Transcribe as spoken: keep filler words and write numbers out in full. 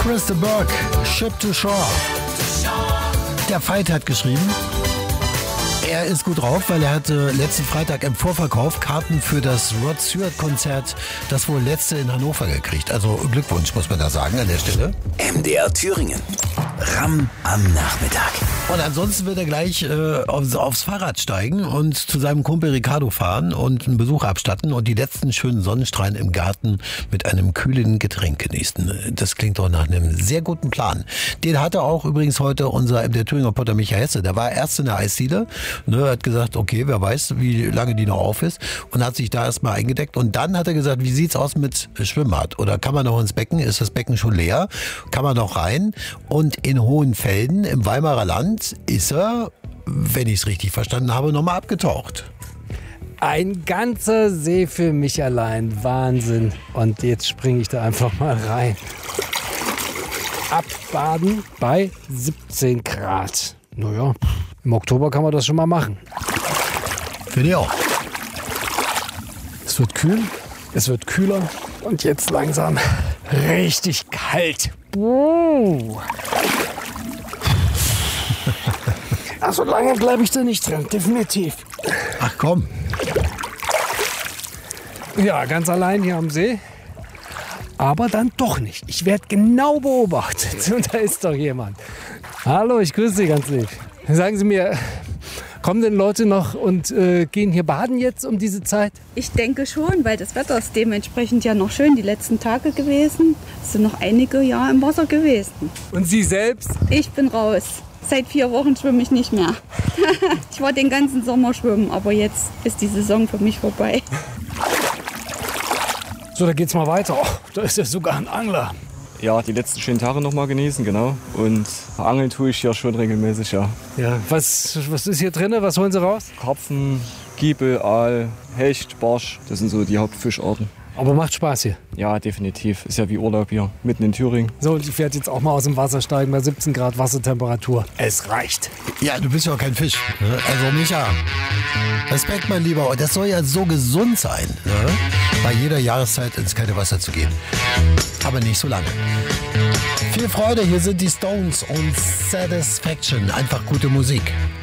Crystal Burke, Ship to Shore. Der Veit hat geschrieben, er ist gut drauf, weil er hatte letzten Freitag im Vorverkauf Karten für das Rod Stewart-Konzert, das wohl letzte in Hannover gekriegt. Also Glückwunsch, muss man da sagen an der Stelle. M D R Thüringen. Ramm am Nachmittag. Und ansonsten wird er gleich äh, aufs, aufs Fahrrad steigen und zu seinem Kumpel Ricardo fahren und einen Besuch abstatten und die letzten schönen Sonnenstrahlen im Garten mit einem kühlen Getränk genießen. Das klingt doch nach einem sehr guten Plan. Den hatte auch übrigens heute unser M D R Thüringer Reporter Michael Hesse. Der war erst in der Eisdiele, ne, hat gesagt, okay, wer weiß, wie lange die noch auf ist und hat sich da erstmal eingedeckt. Und dann hat er gesagt, wie sieht's aus mit Schwimmbad? Oder kann man noch ins Becken? Ist das Becken schon leer? Kann man noch rein? Und in Hohenfelden im Weimarer Land ist er, wenn ich es richtig verstanden habe, nochmal abgetaucht. Ein ganzer See für mich allein. Wahnsinn. Und jetzt springe ich da einfach mal rein. Abbaden bei siebzehn Grad. Naja, im Oktober kann man das schon mal machen. Finde ich auch. Es wird kühl, es wird kühler und jetzt langsam richtig kalt. Uh. Ach, so lange bleibe ich da nicht dran, definitiv. Ach komm. Ja, ganz allein hier am See. Aber dann doch nicht. Ich werde genau beobachtet. Und da ist doch jemand. Hallo, ich grüße Sie ganz lieb. Sagen Sie mir, kommen denn Leute noch und äh, gehen hier baden jetzt um diese Zeit? Ich denke schon, weil das Wetter ist dementsprechend ja noch schön die letzten Tage gewesen. Es sind noch einige Jahre im Wasser gewesen. Und Sie selbst? Ich bin raus. Seit vier Wochen schwimme ich nicht mehr. Ich war den ganzen Sommer schwimmen, aber jetzt ist die Saison für mich vorbei. So, da geht's mal weiter. Oh, da ist ja sogar ein Angler. Ja, die letzten schönen Tage noch mal genießen, genau. Und angeln tue ich ja schon regelmäßig, ja. Ja, was, was ist hier drin? Was holen Sie raus? Karpfen, Giebel, Aal, Hecht, Barsch, das sind so die Hauptfischarten. Aber macht Spaß hier. Ja, definitiv. Ist ja wie Urlaub hier, mitten in Thüringen. So, und ich werde jetzt auch mal aus dem Wasser steigen bei siebzehn Grad Wassertemperatur. Es reicht. Ja, du bist ja auch kein Fisch. Ne? Also Micha, Respekt, mein Lieber. Und das soll ja so gesund sein, ne? Bei jeder Jahreszeit ins kalte Wasser zu gehen. Aber nicht so lange. Viel Freude, hier sind die Stones und Satisfaction. Einfach gute Musik.